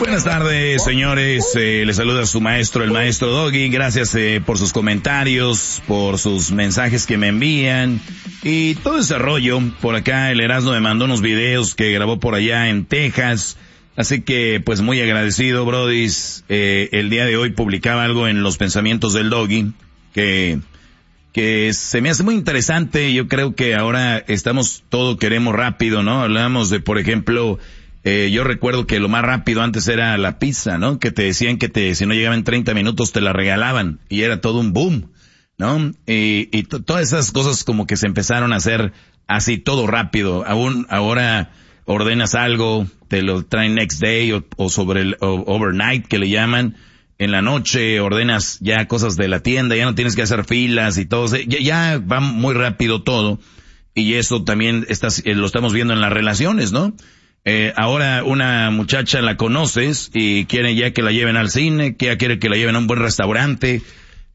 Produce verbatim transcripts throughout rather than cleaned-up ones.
Buenas tardes, señores. Eh, les saluda su maestro, el maestro Doggy. Gracias eh, por sus comentarios, por sus mensajes que me envían y todo ese rollo. Por acá el Erasmo me mandó unos videos que grabó por allá en Texas. Así que, pues muy agradecido, brodis. Eh, el día de hoy publicaba algo en Los Pensamientos del Doggy que, que se me hace muy interesante. Yo creo que ahora estamos, todo queremos rápido, ¿no? Hablamos de, por ejemplo, Eh, yo recuerdo que lo más rápido antes era la pizza, ¿no? Que te decían que te, si no llegaba en treinta minutos te la regalaban y era todo un boom, ¿no? Y, y t- todas esas cosas como que se empezaron a hacer así todo rápido. Aún ahora ordenas algo, te lo traen next day o, o sobre el o overnight que le llaman. En la noche ordenas ya cosas de la tienda, ya no tienes que hacer filas y todo. Ya, ya va muy rápido todo. Y eso también estás, eh, lo estamos viendo en las relaciones, ¿no? Eh, ahora una muchacha la conoces y quiere ya que la lleven al cine, que ya quiere que la lleven a un buen restaurante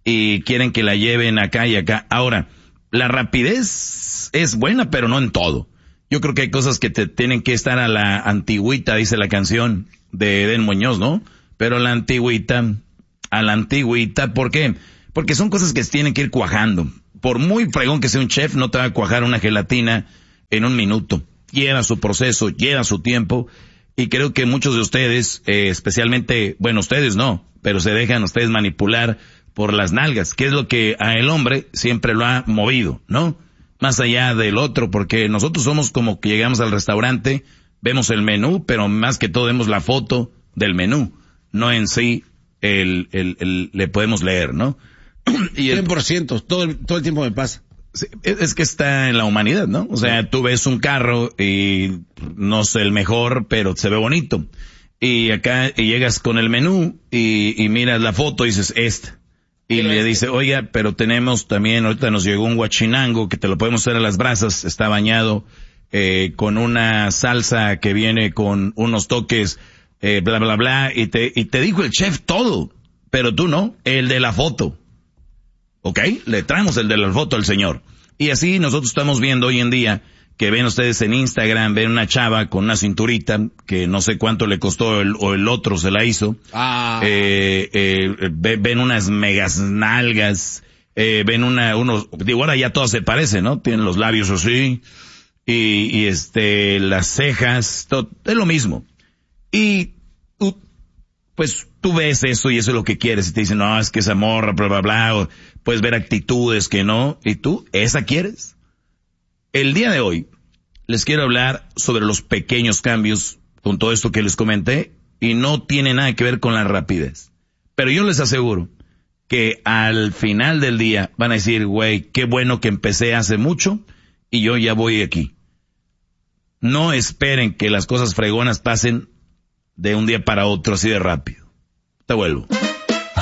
y quieren que la lleven acá y acá. Ahora, la rapidez es buena, pero no en todo. Yo creo que hay cosas que te tienen que estar a la antigüita, dice la canción de Eden Muñoz, ¿no? Pero a la antigüita, a la antigüita, ¿por qué? Porque son cosas que tienen que ir cuajando. Por muy fregón que sea un chef, no te va a cuajar una gelatina en un minuto. Lleva su proceso, lleva su tiempo, y creo que muchos de ustedes, eh, especialmente, bueno, ustedes no, pero se dejan ustedes manipular por las nalgas, que es lo que a el hombre siempre lo ha movido, ¿no? Más allá del otro, porque nosotros somos como que llegamos al restaurante, vemos el menú, pero más que todo vemos la foto del menú, no en sí el, el, el le podemos leer, ¿no? Y el cien por ciento, todo el, todo el tiempo me pasa. Sí, es que está en la humanidad, ¿no? O sea, tú ves un carro y no es el mejor, pero se ve bonito. Y acá y llegas con el menú y, y miras la foto y dices, esta. Y le dice, oiga, pero tenemos también, ahorita nos llegó un guachinango que te lo podemos hacer a las brasas, está bañado eh, con una salsa que viene con unos toques, eh, bla, bla, bla, y te, y te dijo el chef todo, pero tú no, el de la foto. ¿Ok? Le traemos el de la foto al señor. Y así nosotros estamos viendo hoy en día que ven ustedes en Instagram, ven una chava con una cinturita que no sé cuánto le costó el, o el otro se la hizo. Ah. Eh, eh, ven unas megas nalgas, eh, ven una, unos, digo, ahora ya todas se parecen, ¿no? Tienen los labios así, y, y este, las cejas, todo, es lo mismo. Y tú, pues tú ves eso y eso es lo que quieres y te dicen, no, es que esa morra, bla, bla, bla, o puedes ver actitudes que no, y tú, ¿esa quieres? El día de hoy les quiero hablar sobre los pequeños cambios con todo esto que les comenté y no tiene nada que ver con la rapidez. Pero yo les aseguro que al final del día van a decir, güey, qué bueno que empecé hace mucho y yo ya voy aquí. No esperen que las cosas fregonas pasen de un día para otro así de rápido. Te vuelvo.